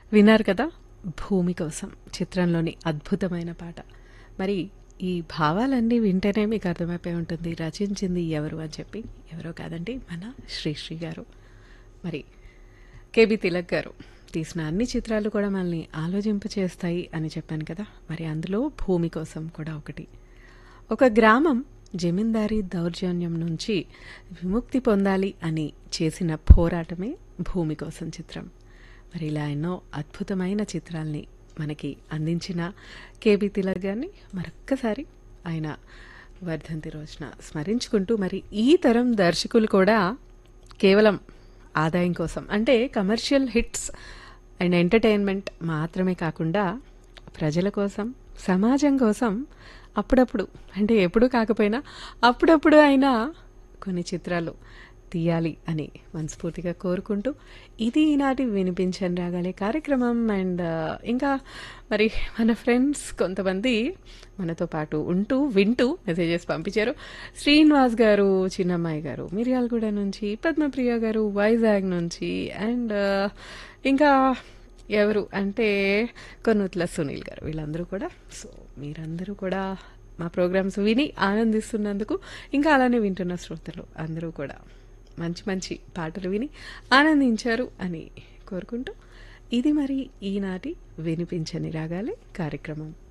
విన్నారు కదా 'భూమి కోసం' చిత్రంలోని అద్భుతమైన పాట. మరి ఈ భావాలన్నీ వింటేనే మీకు అర్థమైపోయి ఉంటుంది రచించింది ఎవరు అని చెప్పి. ఎవరో కాదండి మన శ్రీశ్రీ గారు. మరి కేబీ తిలక్ గారు తీసిన అన్ని చిత్రాలు కూడా మనల్ని ఆలోచింపచేస్తాయి అని చెప్పాను కదా. మరి అందులో 'భూమి కోసం' కూడా ఒకటి. ఒక గ్రామం జమీందారీ దౌర్జన్యం నుంచి విముక్తి పొందాలి అని చేసిన పోరాటమే 'భూమి కోసం' చిత్రం. మరి ఇలా ఎన్నో అద్భుతమైన చిత్రాల్ని మనకి అందించిన కేబీ తిలక్ గారిని మరొక్కసారి ఆయన వర్ధంతి రోజున స్మరించుకుంటూ, మరి ఈ తరం దర్శకులు కూడా కేవలం ఆదాయం కోసం అంటే కమర్షియల్ హిట్స్ అండ్ ఎంటర్టైన్మెంట్ మాత్రమే కాకుండా ప్రజల కోసం, సమాజం కోసం అప్పుడప్పుడు అంటే ఎప్పుడు కాకపోయినా అప్పుడప్పుడు అయినా కొన్ని చిత్రాలు తీయాలి అని మనస్ఫూర్తిగా కోరుకుంటూ, ఇది ఈనాటి వినిపించని రాగాలే కార్యక్రమం. అండ్ ఇంకా మరి మన ఫ్రెండ్స్ కొంతమంది మనతో పాటు ఉంటూ వింటూ మెసేజెస్ పంపించారు. శ్రీనివాస్ గారు, చిన్నమ్మాయి గారు మిర్యాలగూడ నుంచి, పద్మప్రియ గారు వైజాగ్ నుంచి, అండ్ ఇంకా ఎవరు అంటే కొన్నుట్ల సునీల్ గారు, వీళ్ళందరూ కూడా. సో మీరందరూ కూడా మా ప్రోగ్రామ్స్ విని ఆనందిస్తున్నందుకు, ఇంకా అలానే వింటున్న శ్రోతలు అందరూ కూడా మంచి మంచి పాటలు విని ఆనందించారు అని కోరుకుంటూ, ఇది మరి ఈనాటి వినిపించని రాగాలే కార్యక్రమం.